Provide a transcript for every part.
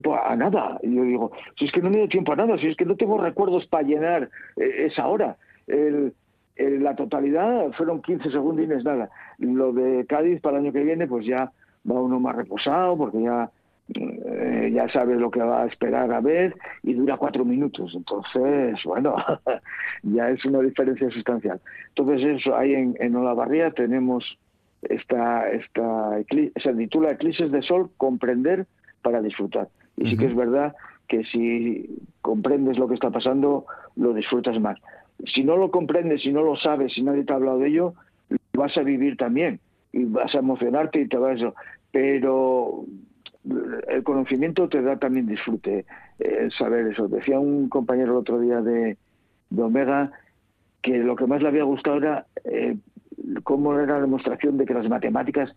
pues a nada. Y yo digo, si es que no me dio tiempo a nada, si es que no tengo recuerdos para llenar esa hora. La totalidad fueron 15 segundines, nada. Lo de Cádiz para el año que viene, pues ya va uno más reposado, porque ya sabe lo que va a esperar a ver, y dura 4 minutos. Entonces, bueno, ya es una diferencia sustancial. Entonces, eso, ahí en Olavarría tenemos se titula Eclipses de Sol, comprender para disfrutar. Y sí que es verdad que si comprendes lo que está pasando, lo disfrutas más. Si no lo comprendes, si no lo sabes, si nadie te ha hablado de ello, lo vas a vivir también y vas a emocionarte y te vas a eso. Pero el conocimiento te da también disfrute, saber eso. Decía un compañero el otro día de Omega que lo que más le había gustado era cómo era la demostración de que las matemáticas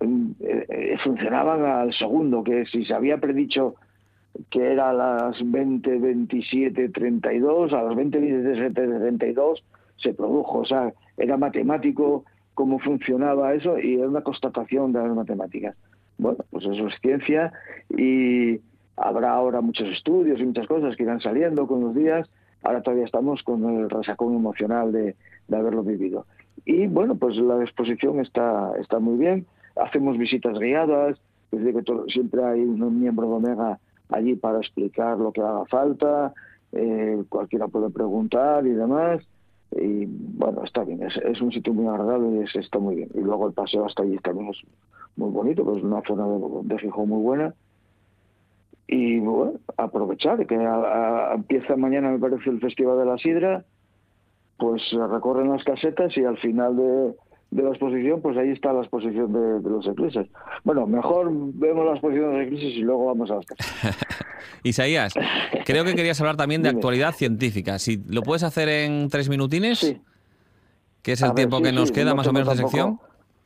funcionaban al segundo, que si se había predicho que era a las 20:27:32, a las 20:27:32 se produjo. O sea, era matemático cómo funcionaba eso y era una constatación de las matemáticas. Bueno, pues eso es ciencia y habrá ahora muchos estudios y muchas cosas que irán saliendo con los días. Ahora todavía estamos con el resacón emocional de haberlo vivido. Y bueno, pues la exposición está muy bien. Hacemos visitas guiadas, es decir, que siempre hay un miembro de Omega allí para explicar lo que haga falta, cualquiera puede preguntar y demás. Y bueno, está bien, es un sitio muy agradable y está muy bien. Y luego el paseo hasta allí también es muy bonito, pues es una zona de Gijón muy buena. Y bueno, aprovechar que empieza mañana, me parece, el Festival de la Sidra, pues se recorren las casetas y al final de la exposición, pues ahí está la exposición de los eclipses. Bueno, mejor vemos la exposición de los eclipses y luego vamos a las casetas. Isaías, creo que querías hablar también de actualidad científica. Si lo puedes hacer en 3 minutines, sí, que es el tiempo que nos queda no más o menos de sección.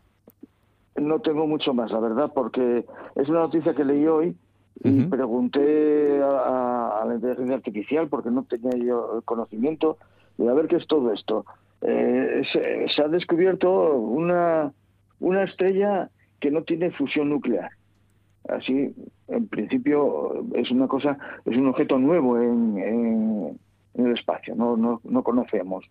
No tengo mucho más, la verdad, porque es una noticia que leí hoy y pregunté a la inteligencia artificial porque no tenía yo el conocimiento de a ver qué es todo esto. Se ha descubierto una estrella que no tiene fusión nuclear. Así, en principio, es un objeto nuevo en el espacio. No conocíamos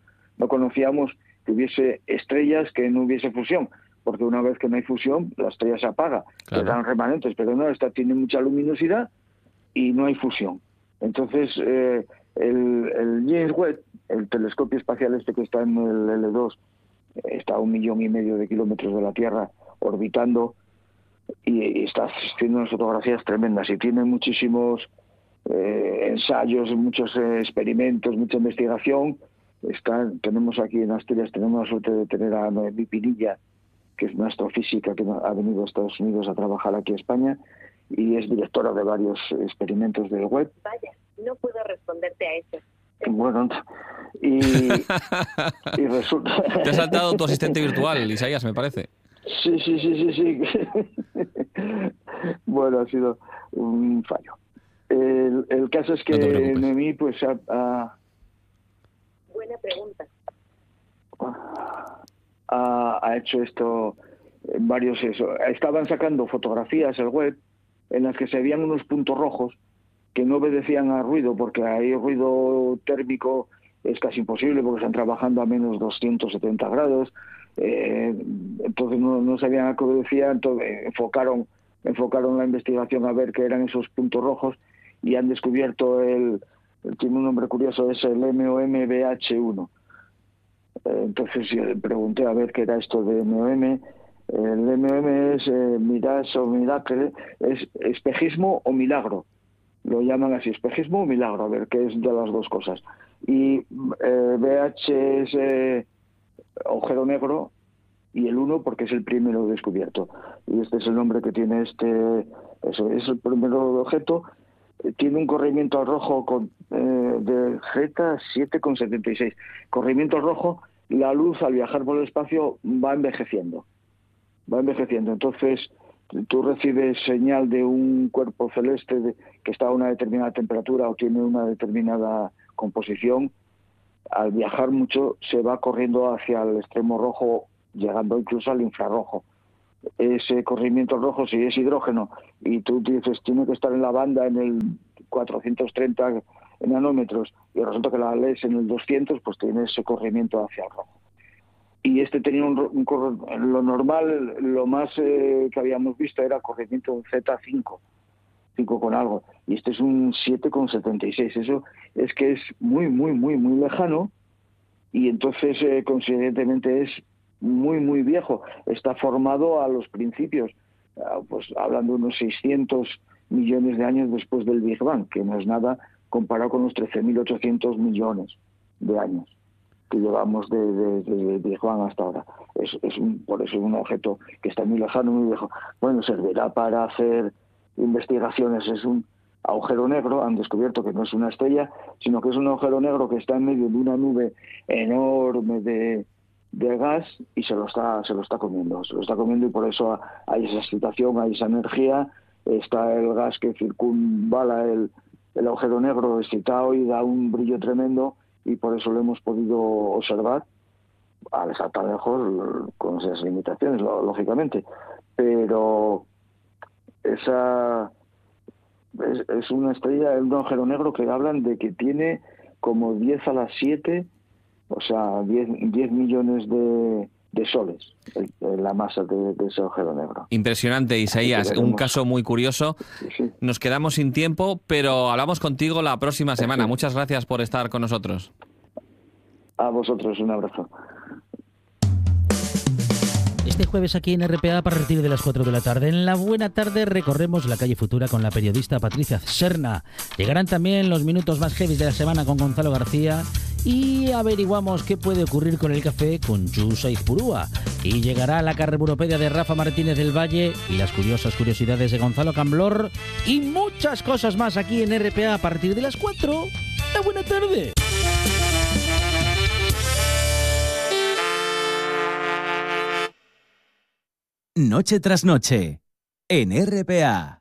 que hubiese estrellas que no hubiese fusión, porque una vez que no hay fusión, la estrella se apaga, quedan remanentes, pero no, esta tiene mucha luminosidad y no hay fusión. Entonces, el James Webb, el telescopio espacial este que está en el L2, está a 1,5 millones de kilómetros de la Tierra orbitando y está haciendo unas fotografías tremendas y tiene muchísimos ensayos, muchos experimentos, mucha investigación. Tenemos aquí en Asturias, tenemos la suerte de tener a Noemí Pinilla, que es una astrofísica que ha venido a Estados Unidos a trabajar aquí a España y es directora de varios experimentos del web. Vaya, no puedo responderte a eso. Bueno, y resulta... Te has saltado tu asistente virtual, Isaías, me parece. Sí. Bueno, ha sido un fallo. El caso es que no Noemí pues Buena pregunta. Ha hecho esto en varios estaban sacando fotografías el web en las que se veían unos puntos rojos que no obedecían a ruido, porque ahí ruido térmico es casi imposible porque están trabajando a menos 270 grados. Entonces no sabían a qué obedecía. Entonces enfocaron la investigación a ver qué eran esos puntos rojos y han descubierto tiene un nombre curioso, es el MOMBH1. Entonces yo le pregunté a ver qué era esto de MOM. El MOM es Mirage o Miracle, es espejismo o milagro. Lo llaman así, espejismo o milagro, a ver qué es de las dos cosas. Y BH es agujero negro y el 1 porque es el primero descubierto. Y este es el nombre que tiene eso es el primer objeto. Tiene un corrimiento al rojo de Zeta 7,76. Corrimiento al rojo, la luz al viajar por el espacio va envejeciendo. Entonces, tú recibes señal de un cuerpo celeste que está a una determinada temperatura o tiene una determinada composición. Al viajar mucho, se va corriendo hacia el extremo rojo, llegando incluso al infrarrojo. Ese corrimiento rojo, si es hidrógeno y tú dices tiene que estar en la banda en el 430 nanómetros y resulta que la lees en el 200, pues tiene ese corrimiento hacia el rojo. Y este tenía lo normal, lo más que habíamos visto era corrimiento un Z5, 5 con algo, y este es un 7,76. Eso es que es muy, muy, muy, muy lejano, y entonces consiguientemente es muy, muy viejo. Está formado a los principios, pues hablando de unos 600 millones de años después del Big Bang, que no es nada comparado con los 13.800 millones de años que llevamos de Big Bang hasta ahora. Por eso es un objeto que está muy lejano, muy viejo. Bueno, servirá para hacer investigaciones. Es un agujero negro. Han descubierto que no es una estrella, sino que es un agujero negro que está en medio de una nube enorme de gas y se lo está comiendo. Se lo está comiendo, y por eso hay esa excitación, hay esa energía. Está el gas que circunvala el agujero negro excitado y da un brillo tremendo, y por eso lo hemos podido observar al estar tan lejos, con esas limitaciones, lógicamente. Pero esa es una estrella, es un agujero negro que hablan de que tiene como 10 a la 7, o sea, 10 millones de soles, la masa de ese agujero negro. Impresionante, Isaías, un caso muy curioso. Sí. Nos quedamos sin tiempo, pero hablamos contigo la próxima semana. Muchas gracias por estar con nosotros. A vosotros, un abrazo. Este jueves aquí en RPA, a partir de las 4 de la tarde, en la buena tarde, recorremos la calle Futura con la periodista Patricia Serna. Llegarán también los minutos más heavy de la semana con Gonzalo García y averiguamos qué puede ocurrir con el café con Yu Saizpurúa. Y llegará la carburopedia de Rafa Martínez del Valle y las curiosas curiosidades de Gonzalo Camblor y muchas cosas más aquí en RPA a partir de las 4. ¡La buena tarde! Noche tras noche, en RPA.